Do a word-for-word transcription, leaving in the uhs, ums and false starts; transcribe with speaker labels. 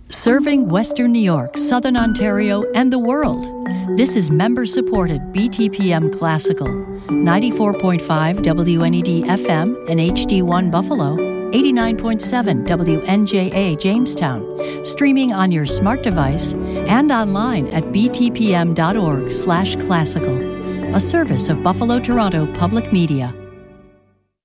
Speaker 1: Serving Western New York, Southern Ontario, and the world. This is member-supported B T P M Classical, ninety-four point five W N E D F M and H D one Buffalo, eighty-nine point seven W N J A Jamestown, streaming on your smart device and online at b t p m dot org slash classical, a service of Buffalo Toronto Public Media.